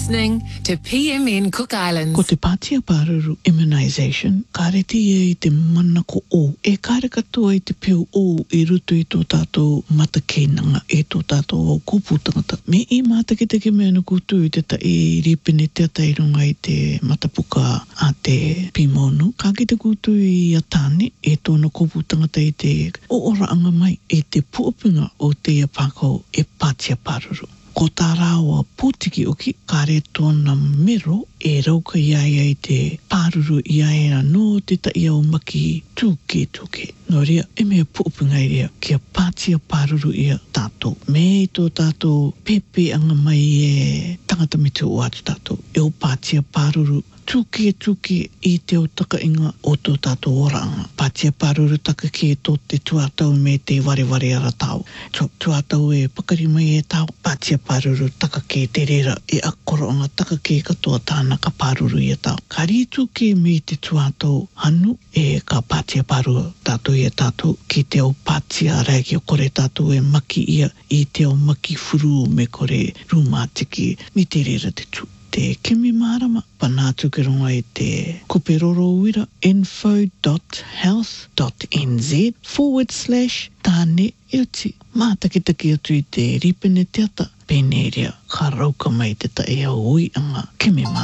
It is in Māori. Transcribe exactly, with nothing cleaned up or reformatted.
listening to P M N Cook Islands. Ko te Pātia Pāruru Immunisation, ka reti e i te mana ko o. E kare katoa i te peo o i ruto i tō tātou matakenanga e tō tātou au kupu tangata. Me i mātake te ke mea na kutu i te ta i ripene te ata i runga i te matapuka a te pimonu. Ka ki te kutu i a tāne e tōna kupu tangata i te o ora anga mai e te puapinga o te ia pākau e Pātia Pāruru. Ko tā rāua pūtiki oki, ka re tōna mero e rauka iaia i te pāruru iaia no te ta ia o maki tūke tūke. Nō rea, e mea puupinga i rea, kia Pātia Pāruru ia tātou. Me i tō tātou pepe anga mai e tangata mitu o atu tātou. E o Pātia Pāruru tūke tūke i te o taka inga o tō tātou oranga. Pātia Pāruru taka ki e tō te tuatau me te wareware ara tau. Tuatau e pakari mai e tau. Pātia Pāruru taka ki te rera e akoroanga taka ki katoa tāna ka pāruru i e tau. Ka rītūke me te tuatau hanu e ka Pātia Pāruru tātou i e tātou ki te o Pātia Araki o kore tātou e maki ia i te o maki furu me kore rūmātiki me te rera te tū. Te kimi marama panātu ke ronga i te kuperoro uira info.health.nz forward slash tāne iuti. Mātakitaki atu i te ripene te ata peneria ka rauka mai te ta e au ui anga kimi marama.